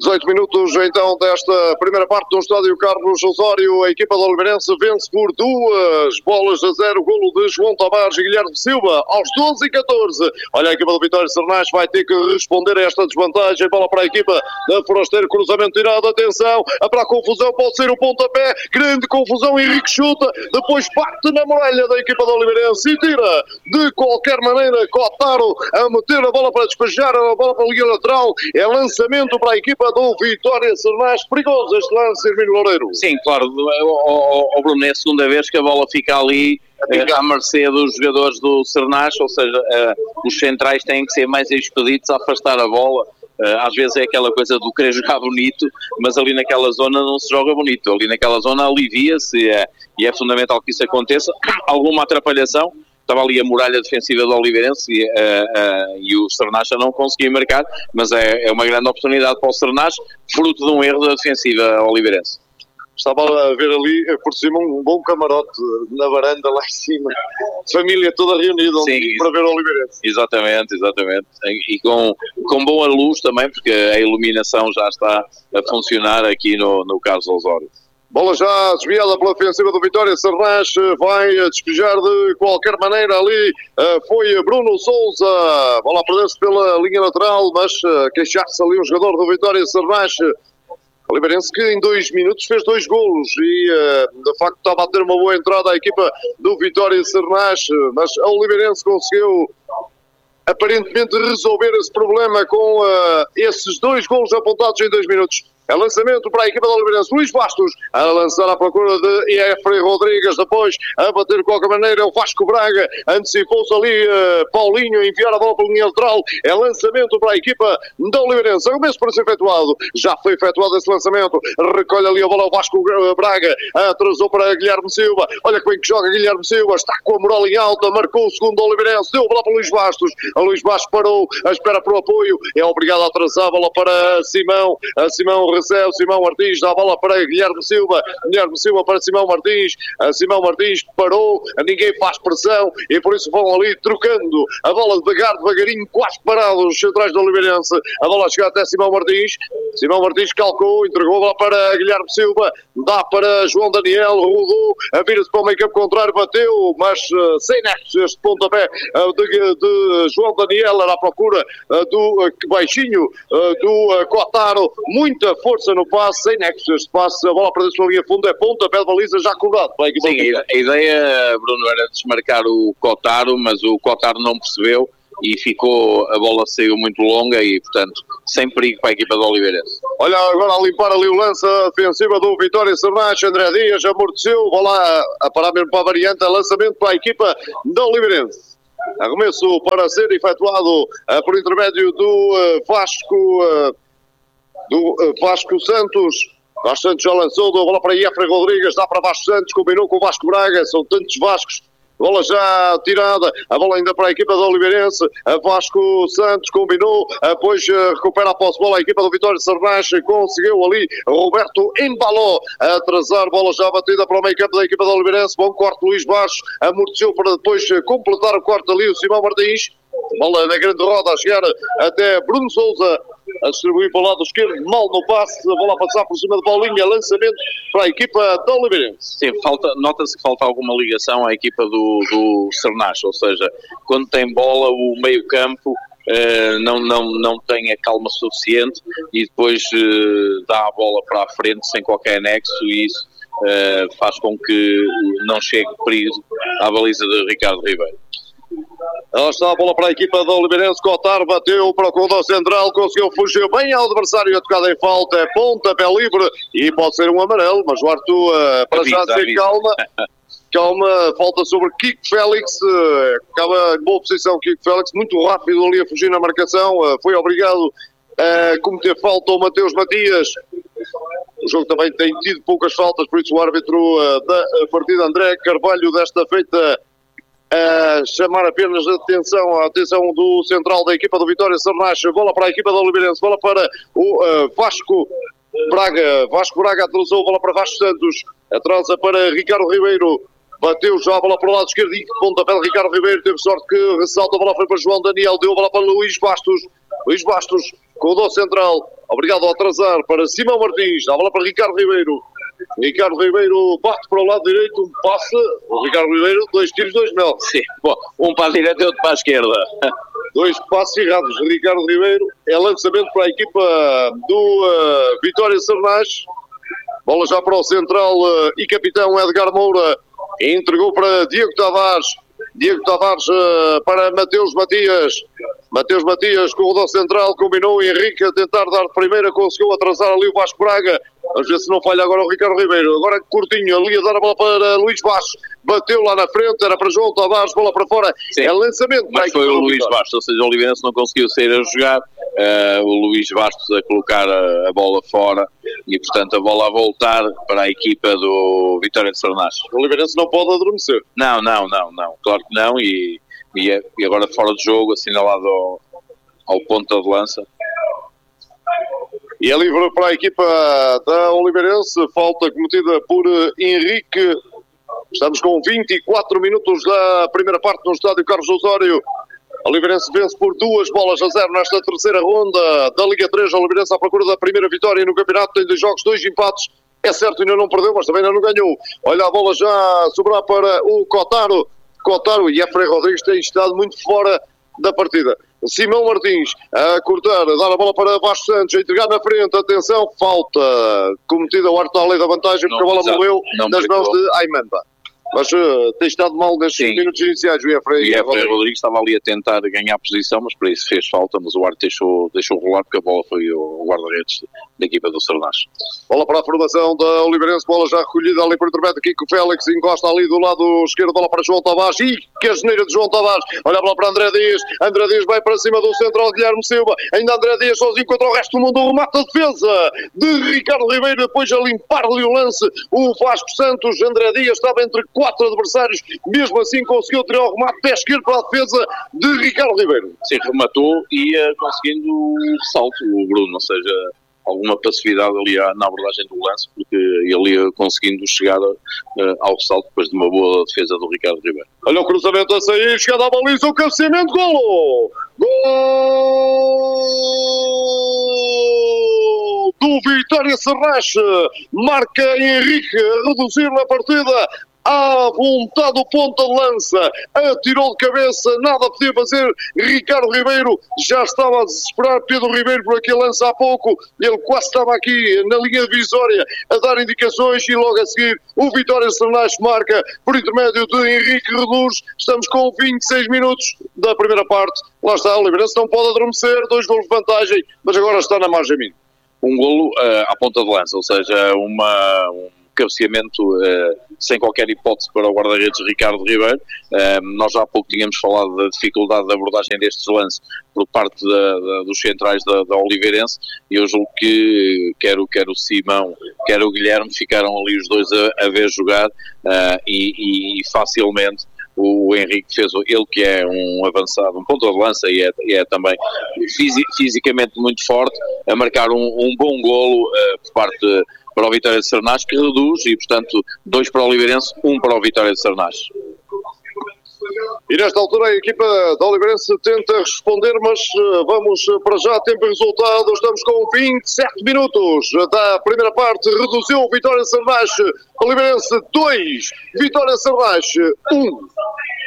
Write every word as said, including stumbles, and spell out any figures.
dezoito minutos então desta primeira parte do estádio Carlos Osório. A equipa do Oliveirense vence por duas bolas a zero. Golo de João Tavares e Guilherme Silva aos doze e catorze. Olha, a equipa do Vitória Sernache vai ter que responder a esta desvantagem. Bola para a equipa da Forasteiro, cruzamento tirado, atenção, para a confusão, pode ser o pontapé, grande confusão, Henrique chuta, depois bate na muralha da equipa do Oliveirense e tira de qualquer maneira Cotaro a meter a bola para despejar, a bola para a linha lateral. É lançamento para a equipa do Vitória Sernache. Perigoso este lance, Hermínio Loureiro. Sim, claro, o, o Bruno, é a segunda vez que a bola fica ali é, à mercê dos jogadores do Sernache, ou seja, é, os centrais têm que ser mais expeditos a afastar a bola. Às vezes é aquela coisa do querer jogar bonito, mas ali naquela zona não se joga bonito, ali naquela zona alivia-se é, e é fundamental que isso aconteça. Alguma atrapalhação, estava ali a muralha defensiva do Oliveirense e, uh, uh, e o Sernache não conseguia marcar, mas é, é uma grande oportunidade para o Sernache, fruto de um erro da defensiva oliveirense. Estava a ver ali, por cima, um bom camarote na varanda lá em cima. Família toda reunida Sim, para ver o Oliveirense. Exatamente, exatamente. E com, com boa luz também, porque a iluminação já está a funcionar aqui no, no Carlos Osório. Bola já desviada pela ofensiva do Vitória Sernache, vai despejar de qualquer maneira ali, foi Bruno Sousa, bola a perder-se pela linha lateral, mas queixar-se ali um jogador do Vitória Sernache. Oliveirense que em dois minutos fez dois golos e uh, de facto estava a ter uma boa entrada a equipa do Vitória Sernache, mas a Oliveirense conseguiu aparentemente resolver esse problema com uh, esses dois golos apontados em dois minutos. É lançamento para a equipa da Oliveirense. Luís Bastos a lançar à procura de Efraim Rodrigues. Depois a bater de qualquer maneira o Vasco Braga. Antecipou-se ali uh, Paulinho a enviar a bola para a linha lateral. É lançamento para a equipa da Oliveirense. Começo para ser efetuado. Já foi efetuado esse lançamento. Recolhe ali a bola o Vasco Braga. Atrasou para Guilherme Silva. Olha que bem que joga Guilherme Silva. Está com a moral em alta. Marcou o segundo Oliveirense. Deu a bola para Luís Bastos. A Luís Bastos parou. A espera para o apoio. É obrigado a atrasar a bola para Simão. A Simão recebe, Simão Martins dá a bola para Guilherme Silva, Guilherme Silva para Simão Martins, a Simão Martins parou, ninguém faz pressão e por isso vão ali trocando a bola devagar, devagarinho, quase parados os centrais do Oliveirense, a bola chega até Simão Martins, Simão Martins calcou, entregou a bola para Guilherme Silva, dá para João Daniel, rodou, vira-se para o meio campo contrário, bateu, mas uh, sem nexo este pontapé uh, de, de João Daniel, era à procura uh, do uh, baixinho uh, do uh, Cotaro, muita força no passe, sem nexo este passe, a bola para a linha fundo, é ponta, pé de baliza já cobrado. Sim, a, a ideia, Bruno, era desmarcar o Cotaro, mas o Cotaro não percebeu e ficou, a bola saiu muito longa e, portanto, sem perigo para a equipa do Oliveirense. Olha, agora a limpar ali o lance ofensiva do Vitória Sernache, André Dias amorteceu, vou lá a parar mesmo para a variante, lançamento para a equipa do Oliveirense. Arremesso para ser efetuado uh, por intermédio do uh, Vasco uh, do uh, Vasco Santos. Vasco Santos já lançou, deu a bola para Efraim Rodrigues, dá para Vasco Santos, combinou com o Vasco Braga, são tantos Vascos. Bola já tirada, a bola ainda para a equipa do Oliveirense, a Vasco Santos combinou, depois recupera a posse de bola a equipa do Vitória Sernache, conseguiu ali Roberto embalou, a atrasar, bola já batida para o meio campo da equipa do Oliveirense, bom corte Luís Baixo, amorteceu para depois completar o corte ali o Simão Martins, bola na grande roda a chegar até Bruno Sousa, a distribuir para o lado esquerdo, mal no passe, a bola a passar por cima de Paulinho, lançamento para a equipa do Oliveirense. Sim, falta, nota-se que falta alguma ligação à equipa do, do Sernache, ou seja, quando tem bola, o meio campo uh, não, não, não tem a calma suficiente e depois uh, dá a bola para a frente sem qualquer nexo e isso uh, faz com que não chegue perigo à baliza de Ricardo Ribeiro. Ela está a bola para a equipa do Oliveirense, Cotaro bateu para o corredor central, conseguiu fugir bem ao adversário, a tocada em falta, é ponta, pé livre e pode ser um amarelo, mas o Arthur uh, para já ser calma, calma, falta sobre Kiko Félix, uh, acaba em boa posição Kiko Félix, muito rápido ali a fugir na marcação, uh, foi obrigado a cometer falta o Mateus Matias. O jogo também tem tido poucas faltas, por isso o árbitro uh, da partida André Carvalho desta feita a chamar apenas a atenção, a atenção do central da equipa do Vitória Sernache, bola para a equipa do Oliveirense, bola para o uh, Vasco Braga, Vasco Braga atrasou, bola para Vasco Santos, atrasa para Ricardo Ribeiro, bateu já a bola para o lado esquerdo e pontapé de Ricardo Ribeiro, teve sorte que ressalta, a bola foi para João Daniel, deu a bola para Luís Bastos, Luís Bastos, com o dó central, Obrigado ao atrasar para Simão Martins. Dá a bola para Ricardo Ribeiro. Ricardo Ribeiro bate para o lado direito, um passe. O Ricardo Ribeiro, dois tiros, dois mel. Sim, bom, um para a direita e outro para a esquerda. Dois passos errados. Ricardo Ribeiro é lançamento para a equipa do uh, Vitória Sernás. Bola já para o central uh, e capitão Edgar Moura. Entregou para Diego Tavares. Diego Tavares uh, para Mateus Matias. Mateus Matias com o rodão central, combinou o Henrique a tentar dar de primeira, conseguiu atrasar ali o Vasco Braga. Vamos ver se não falha agora o Ricardo Ribeiro. Agora curtinho, ali a dar a bola para Luís Bastos. Bateu lá na frente, era para João Tavares, bola para fora. Sim. É lançamento. Mas foi o Luís Bastos, ou seja, o Oliveirense não conseguiu sair a jogar. Uh, o Luís Bastos a colocar a, a bola fora e, portanto, a bola a voltar para a equipa do Vitória de Sernás. O Oliveirense não pode adormecer. Não, não, não, não. Claro que não. E, e, é, e agora fora de jogo, assinalado ao, ao ponta de lança. E é livre para a equipa da Oliveirense. Falta cometida por Henrique. Estamos com vinte e quatro minutos da primeira parte no estádio Carlos Osório. A Oliveirense vence por duas bolas a zero nesta terceira ronda da Liga três. A Oliveirense à procura da primeira vitória no campeonato. Tem dois jogos, dois empates. É certo, ainda não perdeu, mas também ainda não ganhou. Olha a bola já a sobrar para o Cotaro. Cotaro e Efraim Rodrigues têm estado muito fora da partida. Simão Martins a cortar, a dar a bola para Vasco Santos, a entregar na frente, atenção, falta cometida ao árbitro à lei da vantagem, porque não, a bola exato. morreu não nas mãos de Aimamba. Mas uh, tem estado mal nestes Sim. minutos iniciais o Efraim. E Efraim Rodrigues. Rodrigues estava ali a tentar ganhar posição, mas para isso fez falta, mas o árbitro deixou, deixou rolar porque a bola foi o guarda-redes da equipa do Sernás. Bola para a formação da Oliveirense, bola já recolhida ali por intermédio de Kiko Félix, encosta ali do lado esquerdo, bola para João Tavares, e que a geneira de João Tavares, olha a bola para André Dias, André Dias vai para cima do central Guilherme Silva, ainda André Dias sozinho contra o resto do mundo, o remate da defesa de Ricardo Ribeiro, depois a limpar-lhe o lance, o Vasco Santos, André Dias estava entre quatro adversários, mesmo assim conseguiu tirar o remate pé esquerdo para a defesa de Ricardo Ribeiro. Sim, rematou e uh, conseguindo o salto, o Bruno, ou seja, alguma passividade ali na abordagem do lance, porque ele ia conseguindo chegar uh, ao ressalto depois de uma boa defesa do Ricardo Ribeiro. Olha o cruzamento a sair, chegada à baliza, o cabeceamento, golo! Gol do Vitória Sernás, marca Henrique a reduzir na partida. À vontade do ponta de lança, atirou de cabeça, nada podia fazer. Ricardo Ribeiro já estava a desesperar. Pedro Ribeiro por aquele lance há pouco, ele quase estava aqui na linha divisória a dar indicações, e logo a seguir o Vitória Sernás marca por intermédio de Henrique reduz. Estamos com vinte e seis minutos da primeira parte. Lá está, o Oliveirense não pode adormecer, dois golos de vantagem, mas agora está na margem mínima. Um golo uh, à ponta de lança, ou seja, uma... Um... cabeceamento uh, sem qualquer hipótese para o guarda-redes Ricardo Ribeiro. Uh, nós já há pouco tínhamos falado da dificuldade de abordagem destes lances por parte da, da, dos centrais da, da Oliveirense, e eu julgo que quer o, quer o Simão, quer o Guilherme ficaram ali os dois a, a ver jogar uh, e, e facilmente o Henrique fez, ele que é um avançado, um ponto de lança e é, e é também fisi, fisicamente muito forte, a marcar um, um bom golo uh, por parte para o Vitória de Sernás, que reduz, e portanto dois para o Oliveirense, um para o Vitória de Sernás. E nesta altura a equipa da Oliveirense tenta responder, mas uh, vamos para já, tempo e resultado. Estamos com vinte e sete minutos da primeira parte. Reduziu o Vitória de Sernás, Oliveirense dois, Vitória de Sernás um.